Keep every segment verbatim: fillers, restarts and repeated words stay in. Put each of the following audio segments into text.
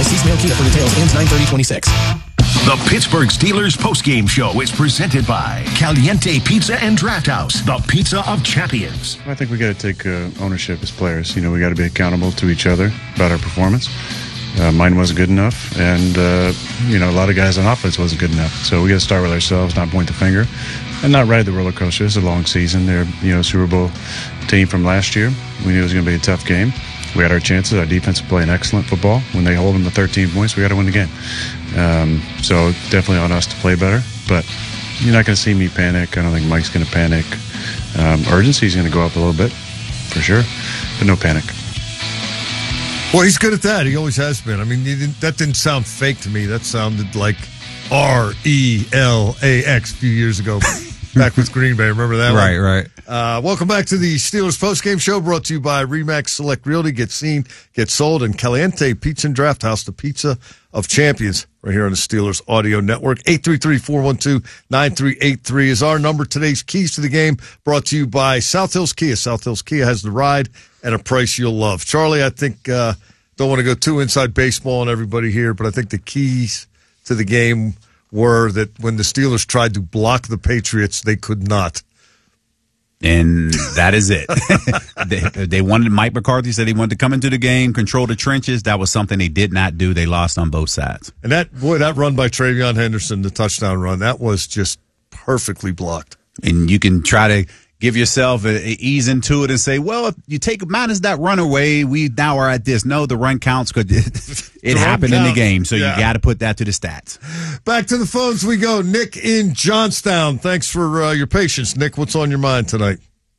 applies. See Smale Kia for details. Ends nine thirty twenty-six. The Pittsburgh Steelers postgame show is presented by Caliente Pizza and Draft House, the pizza of champions. I think we got to take uh, ownership as players. You know, we got to be accountable to each other about our performance. Uh, mine wasn't good enough, and uh, you know, a lot of guys on offense wasn't good enough. So we got to start with ourselves, not point the finger, and not ride the roller coaster. It's a long season. They're, you know, Super Bowl team from last year. We knew it was going to be a tough game. We had our chances. Our defense playing excellent football. When they hold them to thirteen points, we got to win the game. Um, so definitely on us to play better. But you're not going to see me panic. I don't think Mike's going to panic. Um, urgency is going to go up a little bit, for sure, but no panic. Well, he's good at that. He always has been. I mean, didn't, that didn't sound fake to me. That sounded like R E L A X a few years ago, back with Green Bay. Remember that right, one? Right, right. Uh, welcome back to the Steelers postgame show, brought to you by Remax Select Realty. Get seen, get sold, and Caliente Pizza and Draft House, the pizza of champions, right here on the Steelers Audio Network. eight three three, four one two, nine three eight three is our number. Today's keys to the game brought to you by South Hills Kia. South Hills Kia has the ride and a price you'll love. Charlie, I think, uh, don't want to go too inside baseball on everybody here, but I think the keys to the game were that when the Steelers tried to block the Patriots, they could not. And that is it. they, they wanted, Mike McCarthy said he wanted to come into the game, control the trenches. That was something they did not do. They lost on both sides. And that, boy, that run by Travion Henderson, the touchdown run, that was just perfectly blocked. And you can try to give yourself a, a ease into it and say, well, if you take minus that run away, we now are at this. No, the run counts because it, it happened in the game. So yeah. You got to put that to the stats. Back to the phones we go. Nick in Johnstown. Thanks for uh, your patience. Nick, what's on your mind tonight?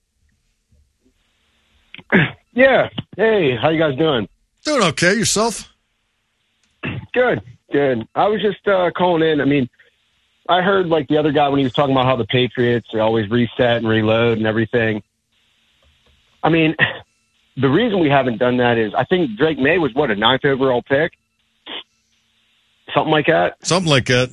Yeah. Hey, how you guys doing? Doing okay. Yourself? Good, good. I was just uh, calling in. I mean, I heard like the other guy when he was talking about how the Patriots they always reset and reload and everything. I mean, the reason we haven't done that is I think Drake May was what, a ninth overall pick? Something like that? Something like that.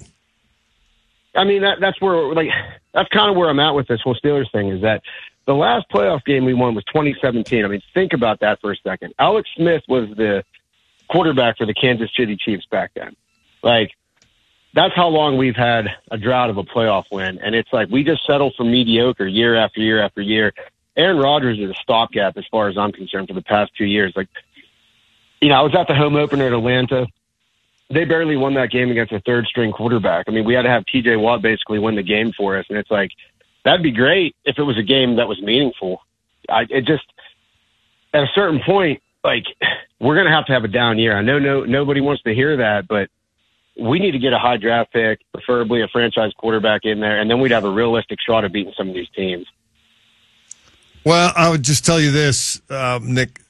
I mean, that, that's where, like, that's kind of where I'm at with this whole Steelers thing is that the last playoff game we won was twenty seventeen. I mean, think about that for a second. Alex Smith was the quarterback for the Kansas City Chiefs back then. Like, that's how long we've had a drought of a playoff win. And it's like we just settle for mediocre year after year after year. Aaron Rodgers is a stopgap as far as I'm concerned for the past two years. Like, you know, I was at the home opener at Atlanta. They barely won that game against a third-string quarterback. I mean, we had to have T J Watt basically win the game for us. And it's like, that'd be great if it was a game that was meaningful. I, it just, at a certain point, like, we're going to have to have a down year. I know no nobody wants to hear that, but we need to get a high draft pick, preferably a franchise quarterback in there, and then we'd have a realistic shot of beating some of these teams. Well, I would just tell you this, um, Nick.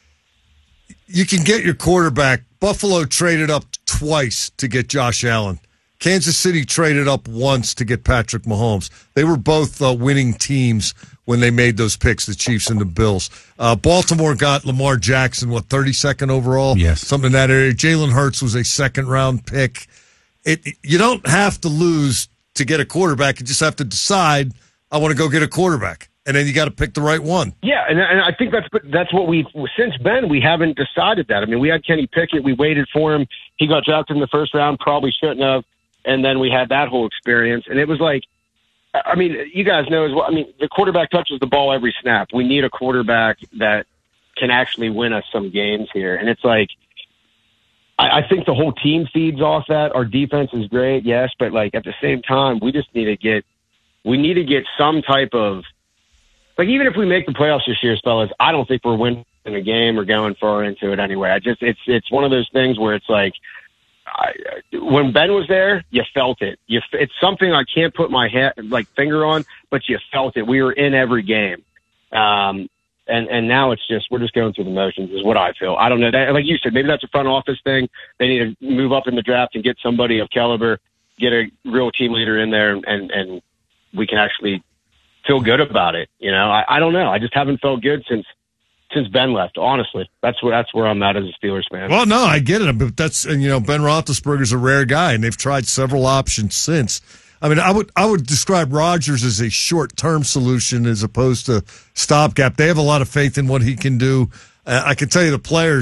You can get your quarterback. Buffalo traded up twice to get Josh Allen. Kansas City traded up once to get Patrick Mahomes. They were both uh, winning teams when they made those picks, the Chiefs and the Bills. Uh, Baltimore got Lamar Jackson, what, thirty-second overall? Yes. Something in that area. Jalen Hurts was a second-round pick. It, you don't have to lose to get a quarterback. You just have to decide, I want to go get a quarterback. And then you got to pick the right one. Yeah, and, and I think that's that's what we've – since Ben, we haven't decided that. I mean, we had Kenny Pickett. We waited for him. He got drafted in the first round, probably shouldn't have. And then we had that whole experience. And it was like – I mean, you guys know as well. I mean, the quarterback touches the ball every snap. We need a quarterback that can actually win us some games here. And it's like, I, I think the whole team feeds off that. Our defense is great, yes, but like at the same time, we just need to get, we need to get some type of, like even if we make the playoffs this year, fellas, I don't think we're winning a game or going far into it anyway. I just, it's, it's one of those things where it's like, I, when Ben was there, you felt it. You, it's something I can't put my head, like finger on, but you felt it. We were in every game, um, and and now it's just we're just going through the motions. Is what I feel. I don't know. That, like you said, maybe that's a front office thing. They need to move up in the draft and get somebody of caliber, get a real team leader in there, and and we can actually feel good about it. You know, I, I don't know. I just haven't felt good since. Since Ben left, honestly, that's where that's where I'm at as a Steelers fan. Well, no, I get it, but that's and you know Ben Roethlisberger's a rare guy, and they've tried several options since. I mean, I would I would describe Rodgers as a short term solution as opposed to stopgap. They have a lot of faith in what he can do. Uh, I can tell you the players.